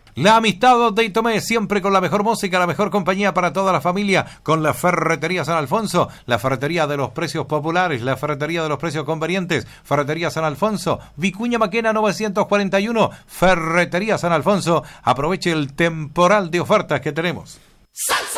La amistad de Itomé, siempre con la mejor música, la mejor compañía para toda la familia, con la Ferretería San Alfonso, la ferretería de los precios populares, la ferretería de los precios convenientes, Ferretería San Alfonso, Vicuña Maquena 941, Ferretería San Alfonso. Aproveche el temporal de ofertas que tenemos. ¡Salsa!